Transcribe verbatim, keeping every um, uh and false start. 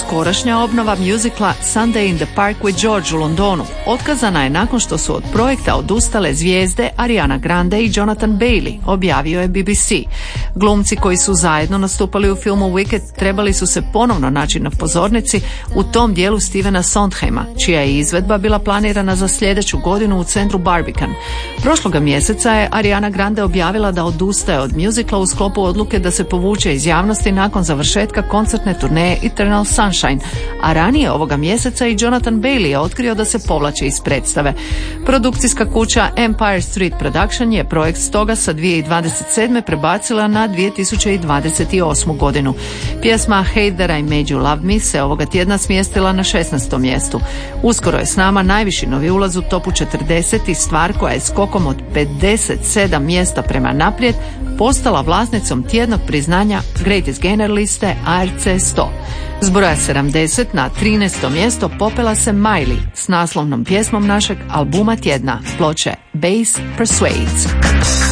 skorašnja obnova mjuzikla Sunday in the Park with George u Londonu otkazana je nakon što su od projekta odustale zvijezde Ariana Grande i Jonathan Bailey, objavio je B B C. Glumci koji su zajedno nastupali u filmu Wicked trebali su se ponovno naći na pozornici u tom dijelu Stevena Sondheima, čija je izvedba bila planirana za sljedeću godinu u centru Barbican. Prošloga mjeseca je Ariana Grande objavila da odustaje od mjuzikla u sklopu odluke da se povuče iz javnosti nakon završetka koncertne turneje Eternal Sunshine, a ranije ovoga mjeseca i Jonathan Bailey je otkrio da se povlači iz predstave. Produkcijska kuća Empire Street Production je projekt stoga sa dvije tisuće dvadeset sedme prebacila na dvije tisuće dvadeset osmu godinu. Pjesma Hate That I Made You Love Me se ovoga tjedna smjestila na šesnaestom mjestu. Uskoro je s nama najviši novi ulaz u topu četrdeset i stvar koja je skokom od pedeset sedam mjesta prema naprijed postala vlasnicom tjednog priznanja Greatest Gainer liste A R C sto. S broja sedamdeset na trinaesto mjesto popela se Miley s naslovnom pjesmom našeg albuma tjedna, ploče Bass Persuades.